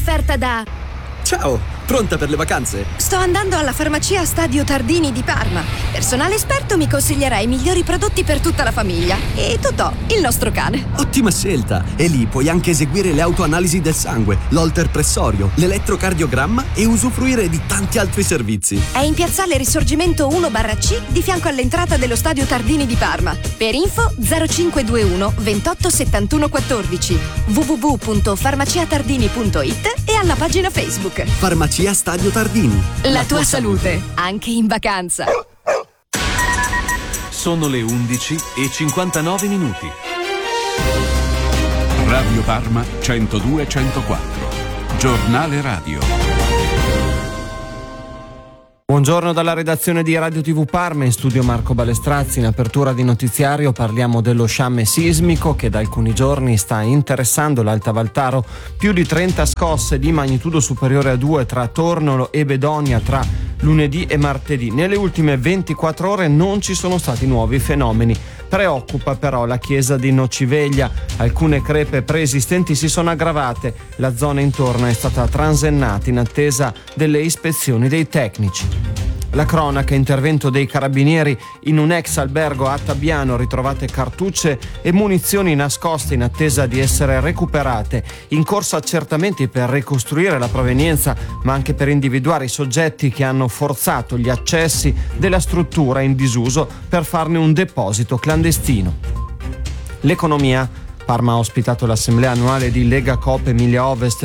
offerta da... Ciao, pronta per le vacanze? Sto andando alla farmacia Stadio Tardini di Parma. Personale esperto mi consiglierà i migliori prodotti per tutta la famiglia. E Totò, il nostro cane. Ottima scelta! E lì puoi anche eseguire le autoanalisi del sangue, l'holter pressorio, l'elettrocardiogramma e usufruire di tanti altri servizi. È in piazzale Risorgimento 1/C di fianco all'entrata dello Stadio Tardini di Parma. Per info 0521 28 71 14 www.farmaciatardini.it e alla pagina Facebook. Farmacia Stadio Tardini. La tua salute, anche in vacanza. Sono le 11:59. Radio Parma 102-104. Giornale radio. Buongiorno dalla redazione di Radio TV Parma, in studio Marco Balestrazzi. In apertura di notiziario parliamo dello sciame sismico che da alcuni giorni sta interessando l'Alta Valtaro. Più di 30 scosse di magnitudo superiore a 2 tra Tornolo e Bedonia tra lunedì e martedì. Nelle ultime 24 ore non ci sono stati nuovi fenomeni. Preoccupa però la chiesa di Nociveglia. Alcune crepe preesistenti si sono aggravate. La zona intorno è stata transennata in attesa delle ispezioni dei tecnici. La cronaca, intervento dei carabinieri in un ex albergo a Tabiano, ritrovate cartucce e munizioni nascoste in attesa di essere recuperate. In corso accertamenti per ricostruire la provenienza, ma anche per individuare i soggetti che hanno forzato gli accessi della struttura in disuso per farne un deposito clandestino. L'economia. Parma ha ospitato l'assemblea annuale di Lega Coop Emilia Ovest,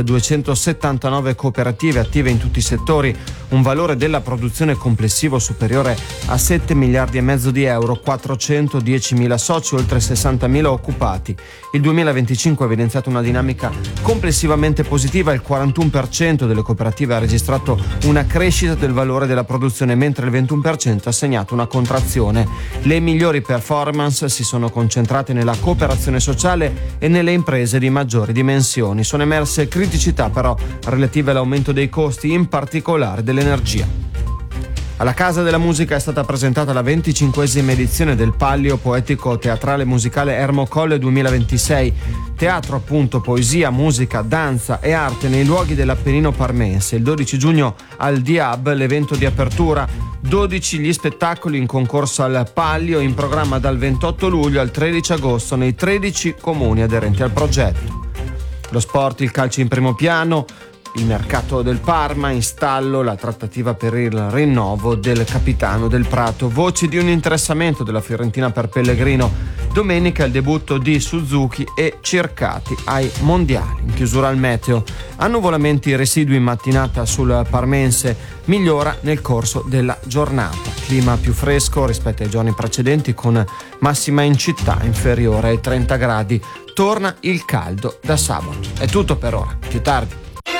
279 cooperative attive in tutti i settori, un valore della produzione complessivo superiore a 7 miliardi e mezzo di euro, 410.000 soci, oltre 60.000 occupati. Il 2025 ha evidenziato una dinamica complessivamente positiva, il 41% delle cooperative ha registrato una crescita del valore della produzione, mentre il 21% ha segnato una contrazione. Le migliori performance si sono concentrate nella cooperazione sociale e nelle imprese di maggiori dimensioni. Sono emerse criticità però relative all'aumento dei costi, in particolare dell'energia. Alla Casa della Musica è stata presentata la 25esima edizione del Pallio Poetico Teatrale Musicale Ermocolle 2026. Teatro appunto, poesia, musica, danza e arte nei luoghi dell'Appennino parmense. Il 12 giugno al Diab, l'evento di apertura, 12 gli spettacoli in concorso al Pallio, in programma dal 28 luglio al 13 agosto nei 13 comuni aderenti al progetto. Lo sport, il calcio in primo piano. Il mercato del Parma, in stallo la trattativa per il rinnovo del capitano del Prato. Voci di un interessamento della Fiorentina per Pellegrino. Domenica il debutto di Suzuki e Circati ai mondiali. In chiusura al meteo. Annuvolamenti residui in mattinata sul parmense, migliora nel corso della giornata. Clima più fresco rispetto ai giorni precedenti, con massima in città inferiore ai 30 gradi. Torna il caldo da sabato. È tutto per ora. Più tardi.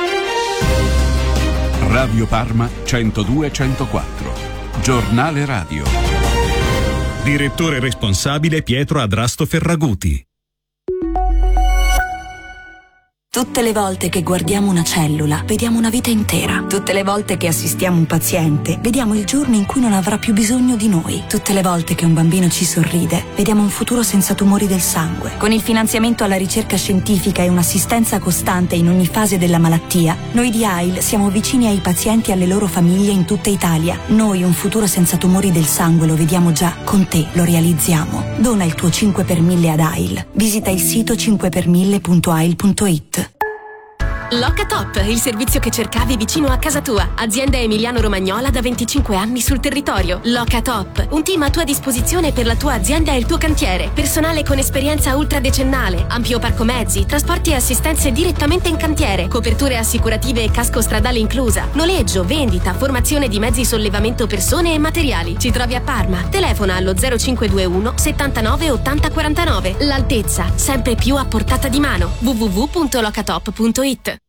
Radio Parma 102-104. Giornale radio. Direttore responsabile Pietro Adrasto Ferraguti. Tutte le volte che guardiamo una cellula, vediamo una vita intera. Tutte le volte che assistiamo un paziente, vediamo il giorno in cui non avrà più bisogno di noi. Tutte le volte che un bambino ci sorride, vediamo un futuro senza tumori del sangue. Con il finanziamento alla ricerca scientifica e un'assistenza costante in ogni fase della malattia, noi di AIL siamo vicini ai pazienti e alle loro famiglie in tutta Italia. Noi un futuro senza tumori del sangue lo vediamo già, con te lo realizziamo. Dona il tuo 5 per 1000 ad AIL. Visita il sito 5per1000.ail.it. Locatop, il servizio che cercavi vicino a casa tua. Azienda emiliano-romagnola da 25 anni sul territorio. Locatop, un team a tua disposizione per la tua azienda e il tuo cantiere. Personale con esperienza ultradecennale, ampio parco mezzi, trasporti e assistenze direttamente in cantiere, coperture assicurative e casco stradale inclusa, noleggio, vendita, formazione di mezzi sollevamento persone e materiali. Ci trovi a Parma. Telefona allo 0521 79 80 49. L'altezza, sempre più a portata di mano. www.locatop.it.